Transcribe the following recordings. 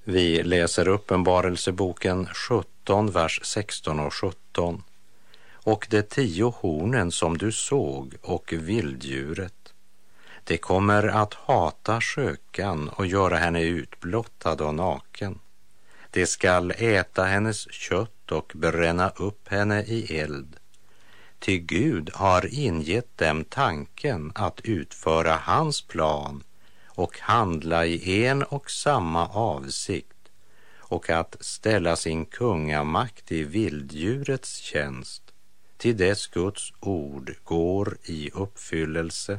Vi läser Uppenbarelseboken 17, vers 16 och 17. Och de 10 hornen som du såg och vilddjuret, det kommer att hata skökan och göra henne utblottad och naken. Det skall äta hennes kött och bränna upp henne i eld. Ty Gud har ingett dem tanken att utföra hans plan och handla i en och samma avsikt och att ställa sin kungamakt i vilddjurets tjänst till dess Guds ord går i uppfyllelse.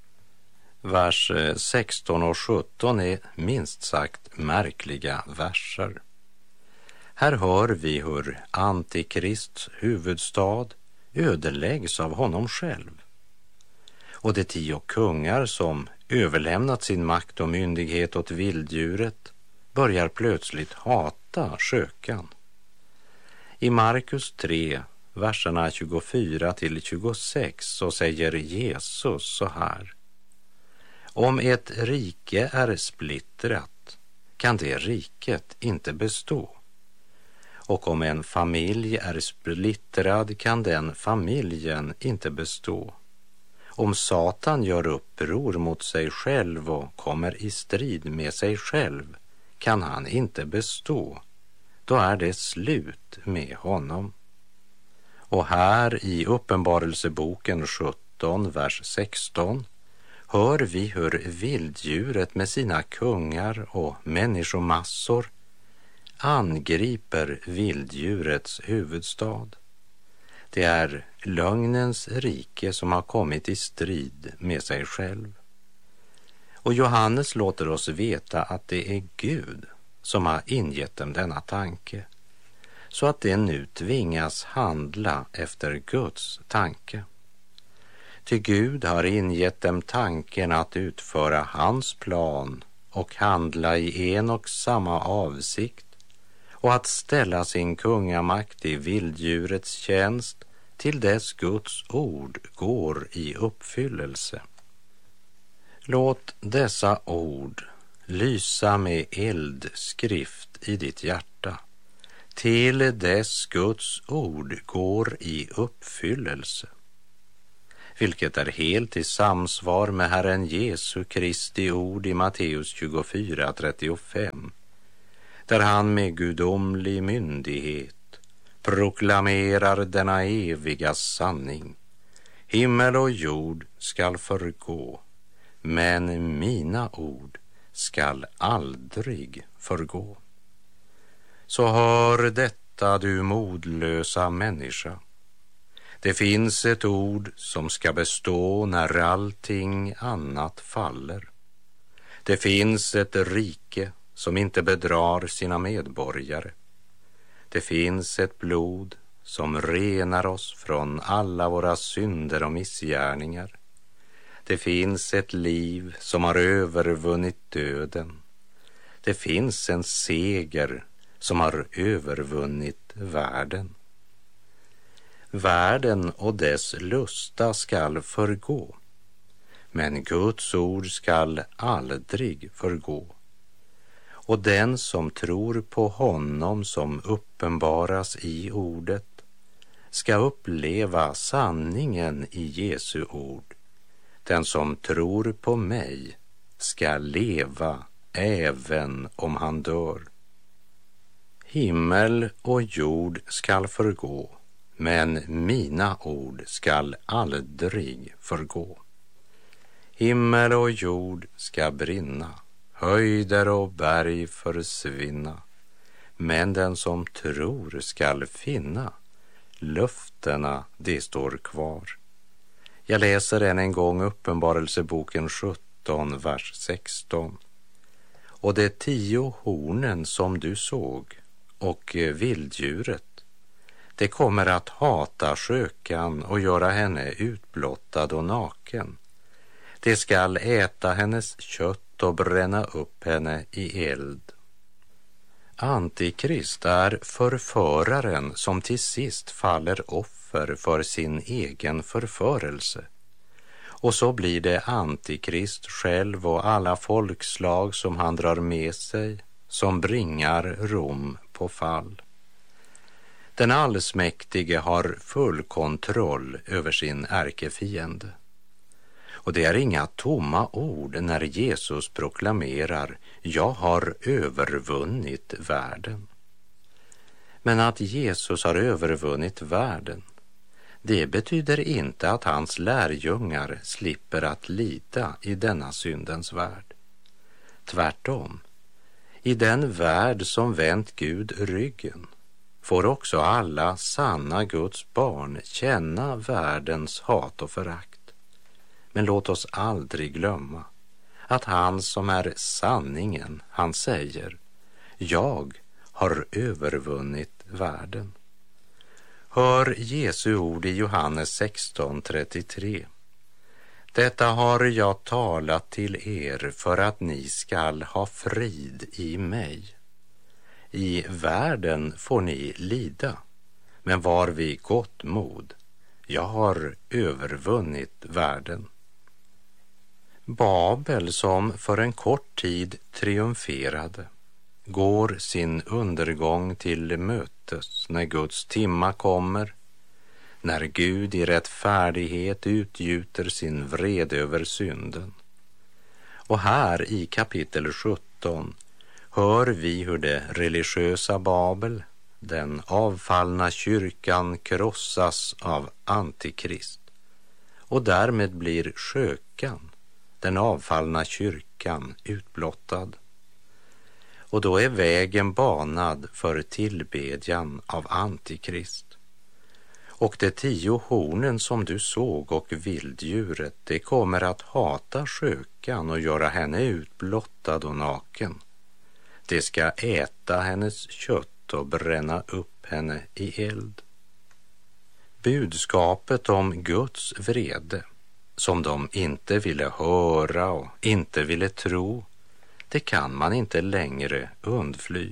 Vers 16 och 17 är minst sagt märkliga verser. Här hör vi hur Antikrists huvudstad ödeläggs av honom själv. Och de 10 kungar som överlämnat sin makt och myndighet åt vilddjuret börjar plötsligt hata skökan. I Markus 3, verserna 24 till 26 så säger Jesus så här: Om ett rike är splittrat kan det riket inte bestå. Och om en familj är splittrad kan den familjen inte bestå. Om Satan gör uppror mot sig själv och kommer i strid med sig själv kan han inte bestå. Då är det slut med honom. Och här i Uppenbarelseboken 17, vers 16 hör vi hur vilddjuret med sina kungar och människomassor angriper vilddjurets huvudstad. Det är lögnens rike som har kommit i strid med sig själv. Och Johannes låter oss veta att det är Gud som har ingett dem denna tanke, så att de nu tvingas handla efter Guds tanke. Ty Gud har ingett dem tanken att utföra hans plan och handla i en och samma avsikt och att ställa sin kungamakt i vilddjurets tjänst till dess Guds ord går i uppfyllelse. Låt dessa ord lysa med eldskrift i ditt hjärta till dess Guds ord går i uppfyllelse, vilket är helt i samsvar med Herren Jesu Kristi ord i Matteus 24:35, där han med gudomlig myndighet proklamerar denna eviga sanning: himmel och jord skall förgå, men mina ord skall aldrig förgå. Så hör detta, du modlösa människa. Det finns ett ord som ska bestå när allting annat faller. Det finns ett rike som inte bedrar sina medborgare. Det finns ett blod som renar oss från alla våra synder och missgärningar. Det finns ett liv som har övervunnit döden. Det finns en seger som har övervunnit världen. Världen och dess lusta skall förgå, men Guds ord skall aldrig förgå. Och den som tror på honom som uppenbaras i ordet ska uppleva sanningen i Jesu ord. Den som tror på mig ska leva även om han dör. Himmel och jord skall förgå, men mina ord skall aldrig förgå. Himmel och jord ska brinna, höjder och berg försvinna, men den som tror skall finna, löftena det står kvar. Jag läser än en gång Uppenbarelseboken 17, vers 16. Och de 10 hornen som du såg och vilddjuret, det kommer att hata skökan och göra henne utblottad och naken. Det skall äta hennes kött och bränna upp henne i eld. Antikrist är förföraren som till sist faller offer för sin egen förförelse. Och så blir det Antikrist själv och alla folkslag som han drar med sig som bringar Rom på fall. Den allsmäktige har full kontroll över sin ärkefiende. Och det är inga tomma ord när Jesus proklamerar: jag har övervunnit världen. Men att Jesus har övervunnit världen, det betyder inte att hans lärjungar slipper att lida i denna syndens värld. Tvärtom, i den värld som vänt Gud ryggen får också alla sanna Guds barn känna världens hat och förakt. Men låt oss aldrig glömma att han som är sanningen, han säger: jag har övervunnit världen. Hör Jesu ord i Johannes 16:33. Detta har jag talat till er för att ni skall ha frid i mig. I världen får ni lida, men var vid gott mod. Jag har övervunnit världen. Babel, som för en kort tid triumferade, går sin undergång till mötes när Guds timma kommer, när Gud i rättfärdighet utgjuter sin vrede över synden. Och här i kapitel 17 hör vi hur det religiösa Babel, den avfallna kyrkan, krossas av Antikrist. Och därmed blir skökan, den avfallna kyrkan, utblottad. Och då är vägen banad för tillbedjan av Antikrist. Och de 10 hornen som du såg och vilddjuret, det kommer att hata skökan och göra henne utblottad och naken. Det ska äta hennes kött och bränna upp henne i eld. Budskapet om Guds vrede, som de inte ville höra och inte ville tro, det kan man inte längre undfly.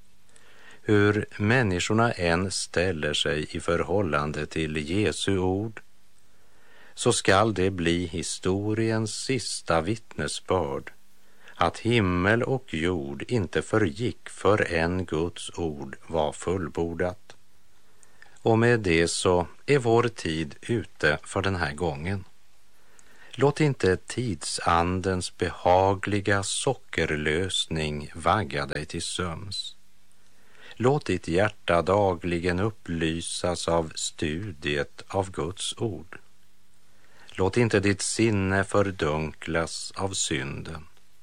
Hur människorna än ställer sig i förhållande till Jesu ord, så skall det bli historiens sista vittnesbörd att himmel och jord inte förgick förrän Guds ord var fullbordat. Och med det så är vår tid ute för den här gången. Låt inte tidsandens behagliga sockerlösning vagga dig till sömns. Låt ditt hjärta dagligen upplysas av studiet av Guds ord. Låt inte ditt sinne fördunklas av synden.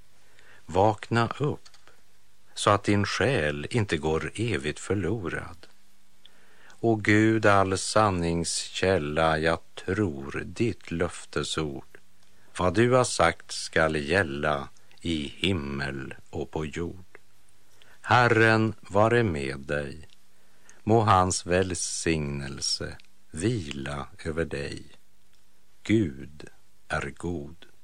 Vakna upp så att din själ inte går evigt förlorad. O Gud, all sanningskälla, jag tror ditt löftesord. Vad du har sagt skall gälla i himmel och på jord. Herren vare med dig. Må hans välsignelse vila över dig. Gud är god.